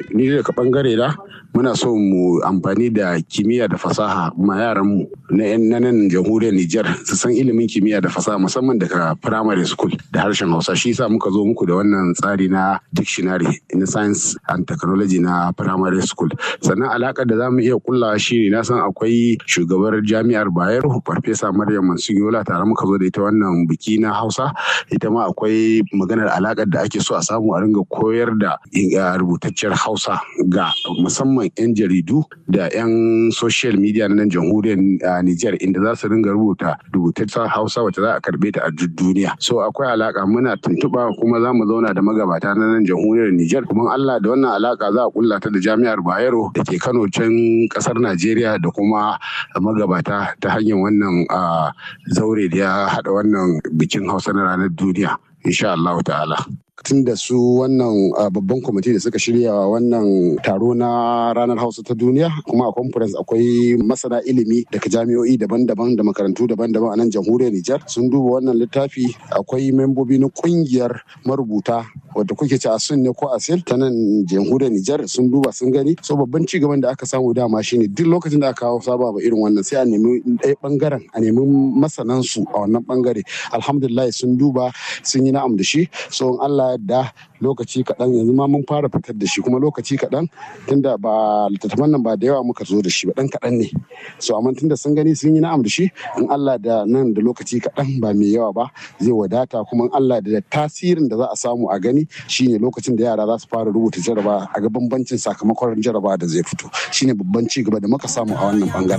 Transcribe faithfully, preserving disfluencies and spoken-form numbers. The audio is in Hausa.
Ni daga bangare na muna so mu amfani da kimiyya da fasaha ma yaran mu na nan jamhuriyar Nijar su san ilimin kimiyya da fasaha musamman daga primary school da harshen Hausa. Shi yasa muka zo muku da wannan tsari na dictionary in science and technology na primary school. Sannan alakar da zamu iya kullawa shi ne na san akwai shugabar jami'ar Bayero Farfesa Maryam Mansuyola tare muka zo da ita wannan biki na Hausa. Ita ma akwai maganar alakar da ake so a samu a ringa koyar da rubutacciyar Hausa ga musamman 'yan jaridu da 'yan social media na nan jamhuriyar Nijar inda za su ringa rubuta rubutaccen Hausa wacce za a karbe ta a duk duniya. So akwai alaka muna tuntuɓa kuma za mu zauna da magabata na nan jamhuriyar Nijar kuma Allah da wannan alaka za a kulla ta da jami'ar Bayero da ke Kano can kasar Najeriya da kuma magabata ta hanyar wannan zaure da ya haɗa wannan bikin Hausa na ranar duniya insha Allah ta'ala. Tun da su wannan babban kwamiti da suka shirya wannan taro na ranar Hausa ta duniya kuma a conference akwai masana ilimi daga jami'o'i daban-daban da makarantu daban-daban a nan jamhuriyar Nijar sun duba wannan littafi. Akwai membobi na kungiyar marubuta wadda kuke ci asun ne ko asil ta nan jamhuriyar Nijar sun duba sun gani. So babban ci gaban da aka samu dama shine duk lokacin da aka kawo saba ba irin wannan sai a nemi ɗaya bangaren a nemi masanan su a wannan bangare. Alhamdulillah sun duba sun yi na'am da shi. So Allah da lokaci kaɗan yanzu ma mun fara fitar da shi kuma lokaci kaɗan tunda ba littattafan nan ba da yawa muka zo da shi ba ɗan kaɗan ne. So amma tunda sun gani sun yi na'am da shi in Allah da nan da lokaci kaɗan ba mai yawa ba zai wadata kuma in Allah da tasirin da za a samu a gani shine lokacin da yara za su fara rubuta jaraba a ga bambancin sakamakon jaraba da zai fito shine babban ci gaba da muka samu a wannan bangaren.